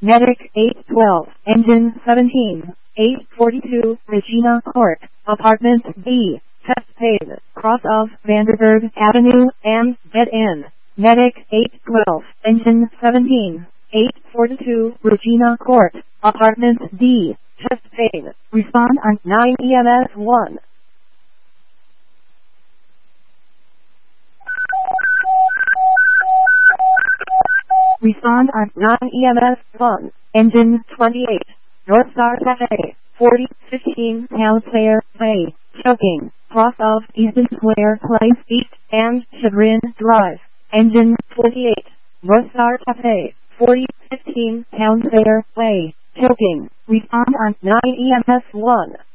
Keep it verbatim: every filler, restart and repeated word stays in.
Medic eight twelve, Engine seventeen, eight forty-two, Regina Court, Apartment B, Test paid, cross of Vanderburg Avenue, and dead end. Medic eight twelve, Engine seventeen, eight forty-two, Regina Court, Apartment D, Test paid, respond on nine E M S one. Respond on nine E M S one, Engine twenty-eight, North Star Cafe, forty fifteen Town Fair Way, choking, cross of Easton Square Place East and Chagrin Drive, Engine twenty-eight, North Star Cafe, forty fifteen Town Fair Way, choking, respond on nine E M S one.